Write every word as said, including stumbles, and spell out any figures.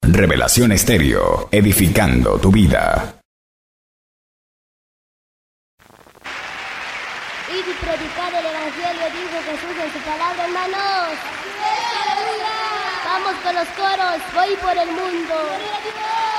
Revelación Estéreo, edificando tu vida. Y predicar el Evangelio, dijo Jesús en su palabra, hermanos. Vamos con los coros, voy por el mundo.